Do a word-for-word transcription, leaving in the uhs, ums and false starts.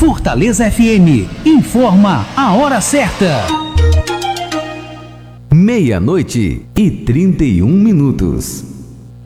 Fortaleza F M informa a hora certa. Meia-noite e trinta e um minutos.